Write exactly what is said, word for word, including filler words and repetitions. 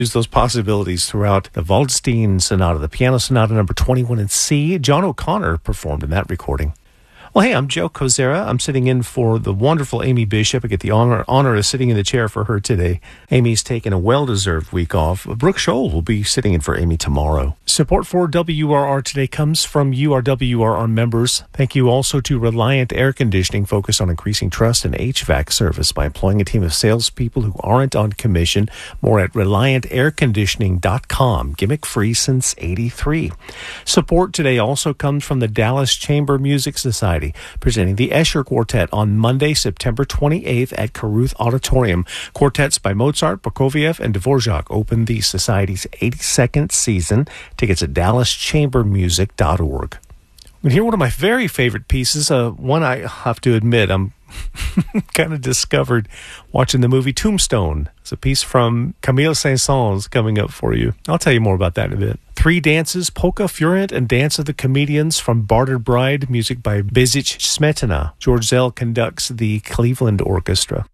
Use those possibilities throughout the Waldstein Sonata, the Piano Sonata number twenty-one in C. John O'Connor performed in that recording. Well, hey, I'm Joe Kozera. I'm sitting in for the wonderful Amy Bishop. I get the honor, honor of sitting in the chair for her today. Amy's taken a well-deserved week off. Brooke Scholl will be sitting in for Amy tomorrow. Support for W R R today comes from you, our W R R members. Thank you also to Reliant Air Conditioning, focused on increasing trust in H V A C service by employing a team of salespeople who aren't on commission. More at reliant air conditioning dot com. Gimmick-free since eighty-three. Support today also comes from the Dallas Chamber Music Society, presenting the Escher Quartet on Monday, September twenty-eighth at Caruth Auditorium. Quartets by Mozart, Prokofiev, and Dvorak open the Society's eighty-second season. Tickets at dallas chamber music dot org. And here, one of my very favorite pieces, uh, one I have to admit I'm kind of discovered watching the movie Tombstone. It's a piece from Camille Saint-Saëns coming up for you. I'll tell you more about that in a bit. Three dances, Polka Furent and Dance of the Comedians from Bartered Bride, music by Bezic Smetana. George Zell conducts the Cleveland Orchestra.